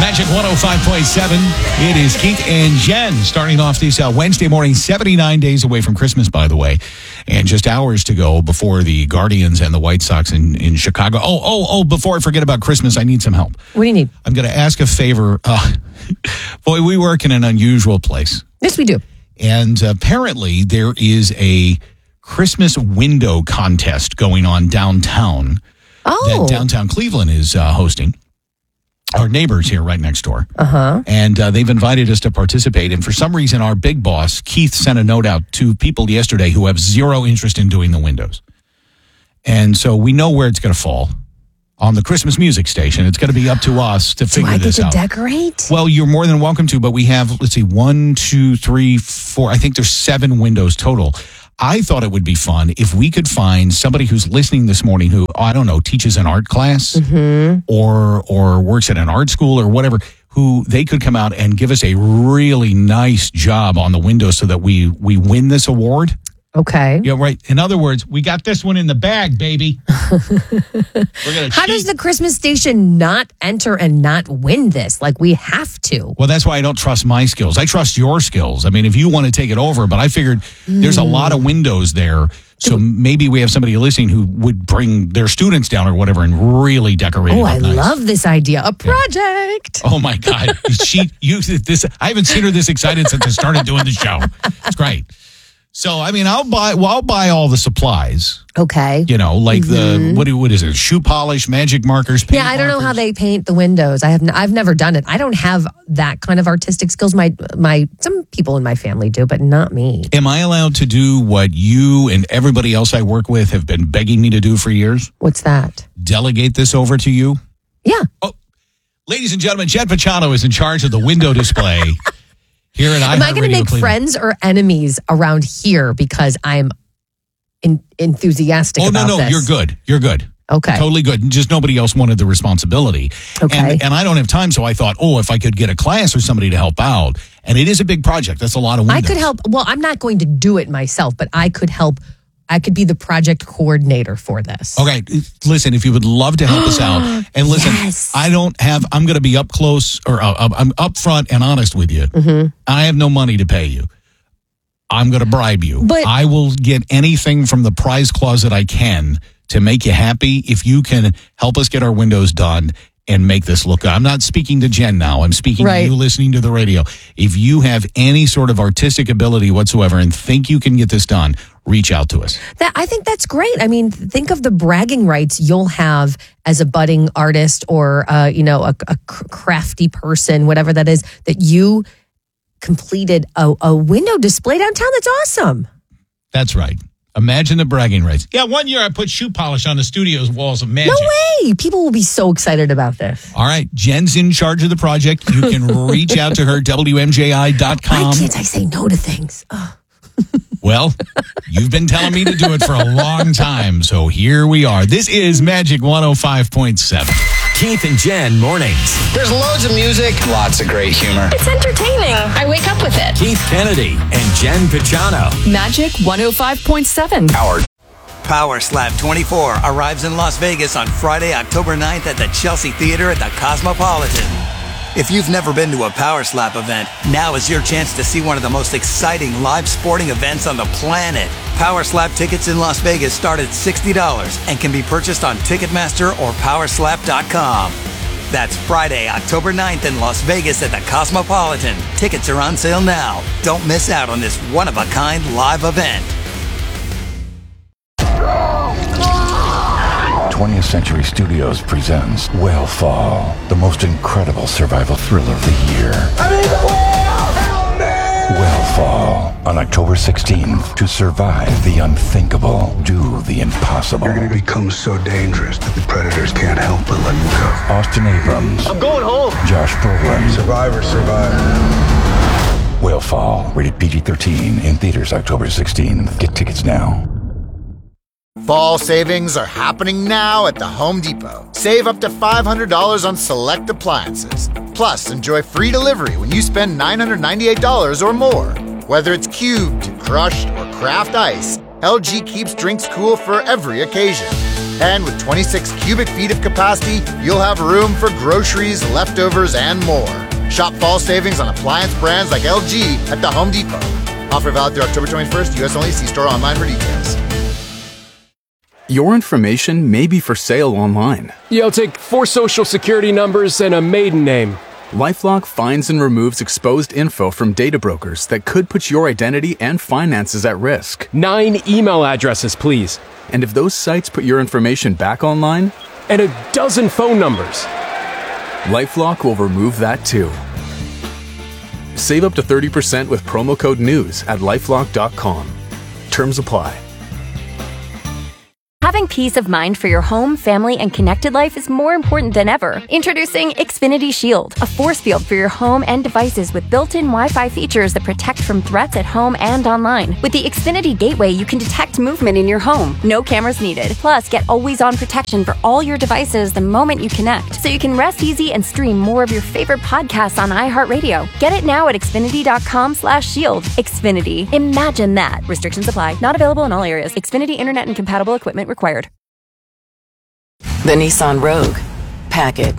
Magic 105.7. It is Keith and Jen starting off this Wednesday morning, 79 days away from Christmas, by the way, and just hours to go before the Guardians and the White Sox in Chicago. Before I forget about Christmas, I need some help. What do you need? I'm going to ask a favor. Boy, we work in an unusual place. Yes, we do. And apparently there is a Christmas window contest going on downtown that downtown Cleveland is hosting. Our neighbors here right next door. And they've invited us to participate. And for some reason, our big boss, Keith, sent a note out to people yesterday who have zero interest in doing the windows. And so we know where it's going to fall. On the Christmas music station. It's going to be up to us to figure this out. Do I get to decorate? Well, you're more than welcome to, but we have, let's see, 1, 2, 3, 4. I think there's 7 windows total. I thought it would be fun if we could find somebody who's listening this morning who, I don't know, teaches an art class or works at an art school or whatever, who they could come out and give us a really nice job on the windows so that we win this award. Okay. Yeah, right. In other words, we got this one in the bag, baby. How does the Christmas station not enter and not win this? Like, we have to. Well, that's why I don't trust my skills. I trust your skills. I mean, if you want to take it over, but I figured there's a lot of windows there. So maybe we have somebody listening who would bring their students down or whatever and really decorate it up nice. I love this idea. A project. Oh, my God. I haven't seen her this excited since I started doing the show. It's great. So, I mean, I'll buy all the supplies. Okay. You know, like the, what is it? Shoe polish, magic markers, paint I don't know how they paint the windows. I've never done it. I don't have that kind of artistic skills. Some people in my family do, but not me. Am I allowed to do what you and everybody else I work with have been begging me to do for years? What's that? Delegate this over to you? Yeah. Oh, ladies and gentlemen, Jen Pachano is in charge of the window display. Here at Am I going to make friends or enemies around here because I'm enthusiastic about this? No, you're good. You're good. Okay. Totally good. Just nobody else wanted the responsibility. Okay. And I don't have time, so I thought, if I could get a class or somebody to help out. And it is a big project. That's a lot of windows. I could help. Well, I'm not going to do it myself, but I could help. I could be the project coordinator for this. Okay. Listen, if you would love to help us out. And listen, yes. I'm going to be up close or I'm up front and honest with you. I have no money to pay you. I'm going to bribe you. But I will get anything from the prize closet I can to make you happy if you can help us get our windows done and make this look good. I'm not speaking to Jen now. I'm speaking to you listening to the radio. If you have any sort of artistic ability whatsoever and think you can get this done, reach out to us. I think that's great. I mean, think of the bragging rights you'll have as a budding artist or, a crafty person, whatever that is, that you completed a window display downtown. That's awesome. That's right. Imagine the bragging rights. Yeah, one year I put shoe polish on the studio's walls of magic. No way. People will be so excited about this. All right. Jen's in charge of the project. You can reach out to her, WMJI.com. Why can't I say no to things? Well, you've been telling me to do it for a long time, so here we are. This is Magic 105.7. Keith and Jen mornings. There's loads of music, lots of great humor. It's entertaining. I wake up with it. Keith Kennedy and Jen Pachano. Magic 105.7. Power Slap 24 arrives in Las Vegas on Friday, October 9th at the Chelsea Theater at the Cosmopolitan. If you've never been to a Power Slap event, now is your chance to see one of the most exciting live sporting events on the planet. Power Slap tickets in Las Vegas start at $60 and can be purchased on Ticketmaster or Powerslap.com. That's Friday, October 9th in Las Vegas at the Cosmopolitan. Tickets are on sale now. Don't miss out on this one-of-a-kind live event. 20th Century Studios presents Whale-Fall, the most incredible survival thriller of the year. Whale-Fall, on October 16th. To survive the unthinkable, do the impossible. You're going to become so dangerous that the predators can't help but let you go. Austin Abrams. I'm going home. Josh Brolin. Survivors survive. Whale-Fall, rated PG-13, in theaters October 16th. Get tickets now. Fall savings are happening now at the Home Depot. Save up to $500 on select appliances. Plus, enjoy free delivery when you spend $998 or more. Whether it's cubed, crushed, or craft ice, LG keeps drinks cool for every occasion. And with 26 cubic feet of capacity, you'll have room for groceries, leftovers, and more. Shop fall savings on appliance brands like LG at the Home Depot. Offer valid through October 21st, U.S. only. See store online for details. Your information may be for sale online. Yeah, I'll take 4 social security numbers and a maiden name. LifeLock finds and removes exposed info from data brokers that could put your identity and finances at risk. 9 email addresses, please. And if those sites put your information back online? And a dozen phone numbers. LifeLock will remove that too. Save up to 30% with promo code NEWS at LifeLock.com. Terms apply. Having peace of mind for your home, family, and connected life is more important than ever. Introducing Xfinity Shield, a force field for your home and devices with built-in Wi-Fi features that protect from threats at home and online. With the Xfinity Gateway, you can detect movement in your home. No cameras needed. Plus, get always-on protection for all your devices the moment you connect, so you can rest easy and stream more of your favorite podcasts on iHeartRadio. Get it now at Xfinity.com/shield. Xfinity. Imagine that. Restrictions apply. Not available in all areas. Xfinity Internet and compatible equipment required. The Nissan Rogue. Pack it.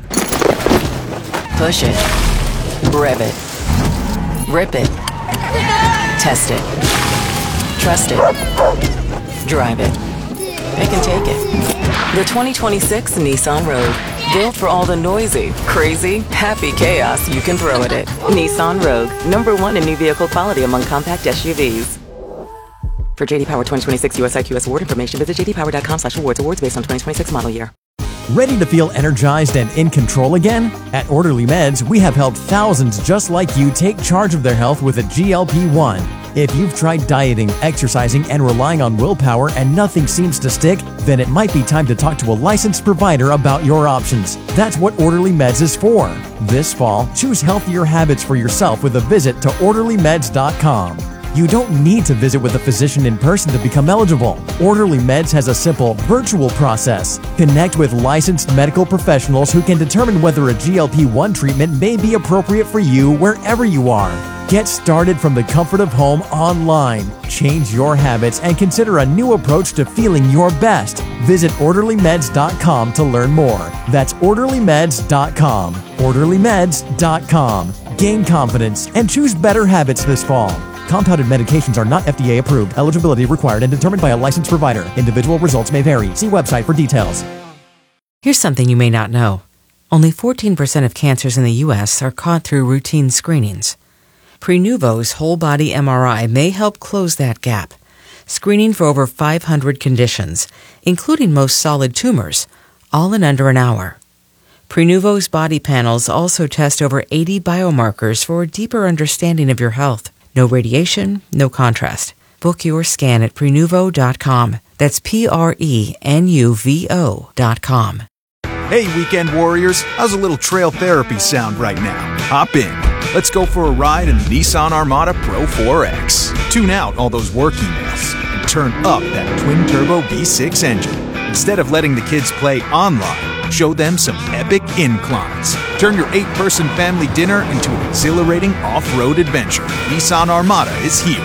Push it. Rev it. Rip it. Test it. Trust it. Drive it. Pick and take it. The 2026 Nissan Rogue. Built for all the noisy, crazy, happy chaos you can throw at it. Nissan Rogue. #1 in new vehicle quality among compact SUVs. For JD Power 2026 US IQS award information, visit jdpower.com/awards. Awards based on 2026 model year. Ready to feel energized and in control again? At Orderly Meds, we have helped thousands just like you take charge of their health with a GLP-1. If you've tried dieting, exercising, and relying on willpower and nothing seems to stick, then it might be time to talk to a licensed provider about your options. That's what Orderly Meds is for. This fall, choose healthier habits for yourself with a visit to orderlymeds.com. You don't need to visit with a physician in person to become eligible. Orderly Meds has a simple, virtual process. Connect with licensed medical professionals who can determine whether a GLP-1 treatment may be appropriate for you wherever you are. Get started from the comfort of home online. Change your habits and consider a new approach to feeling your best. Visit orderlymeds.com to learn more. That's orderlymeds.com. orderlymeds.com. Gain confidence and choose better habits this fall. Compounded medications are not FDA approved. Eligibility required and determined by a licensed provider. Individual results may vary. See website for details. Here's something you may not know. Only 14% of cancers in the U.S. are caught through routine screenings. Prenuvo's whole body MRI may help close that gap, screening for over 500 conditions, including most solid tumors, all in under an hour. Prenuvo's body panels also test over 80 biomarkers for a deeper understanding of your health. No radiation, no contrast. Book your scan at Prenuvo.com. That's Prenuvo.com. Hey, weekend warriors. How's a little trail therapy sound right now? Hop in. Let's go for a ride in the Nissan Armada Pro 4X. Tune out all those work emails and turn up that twin-turbo V6 engine. Instead of letting the kids play online, show them some epic inclines. Turn your 8-person family dinner into an exhilarating off-road adventure. Nissan Armada is here.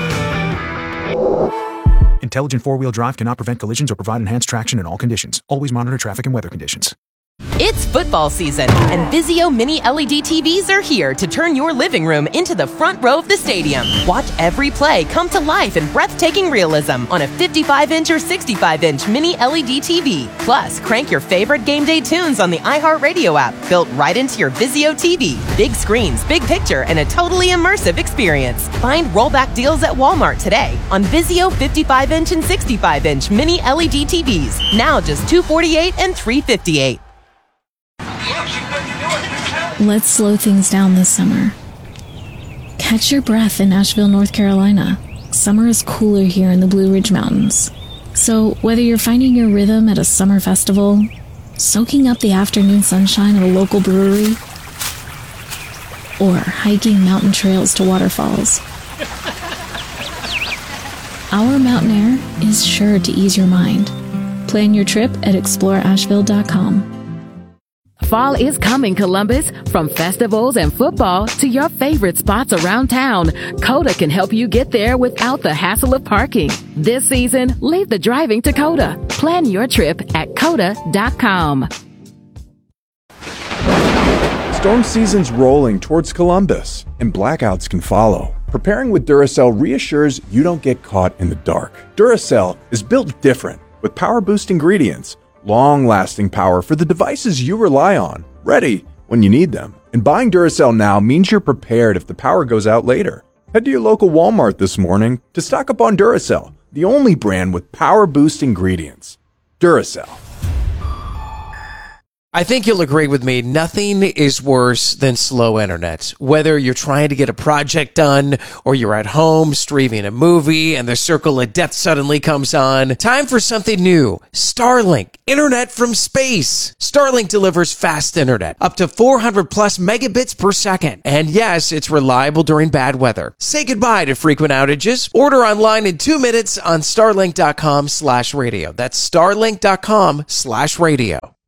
Intelligent four-wheel drive cannot prevent collisions or provide enhanced traction in all conditions. Always monitor traffic and weather conditions. It's football season, and Vizio Mini LED TVs are here to turn your living room into the front row of the stadium. Watch every play come to life in breathtaking realism on a 55-inch or 65-inch Mini LED TV. Plus, crank your favorite game day tunes on the iHeartRadio app, built right into your Vizio TV. Big screens, big picture, and a totally immersive experience. Find rollback deals at Walmart today on Vizio 55-inch and 65-inch Mini LED TVs. Now just $248 and $358. Let's slow things down this summer. Catch your breath in Asheville, North Carolina. Summer is cooler here in the Blue Ridge Mountains. So whether you're finding your rhythm at a summer festival, soaking up the afternoon sunshine at a local brewery, or hiking mountain trails to waterfalls, our mountain air is sure to ease your mind. Plan your trip at exploreasheville.com. Fall is coming, Columbus. From festivals and football to your favorite spots around town, Coda can help you get there without the hassle of parking. This season, leave the driving to Coda. Plan your trip at coda.com. Storm season's rolling towards Columbus, and blackouts can follow. Preparing with Duracell reassures you don't get caught in the dark. Duracell is built different, with power-boost ingredients, long-lasting power for the devices you rely on, ready when you need them. And buying Duracell now means you're prepared if the power goes out later. Head to your local Walmart this morning to stock up on Duracell, the only brand with power-boost ingredients. Duracell. I think you'll agree with me, nothing is worse than slow internet. Whether you're trying to get a project done or you're at home streaming a movie and the circle of death suddenly comes on, time for something new. Starlink, internet from space. Starlink delivers fast internet, up to 400 plus megabits per second. And yes, it's reliable during bad weather. Say goodbye to frequent outages. Order online in 2 minutes on starlink.com/radio. That's starlink.com/radio.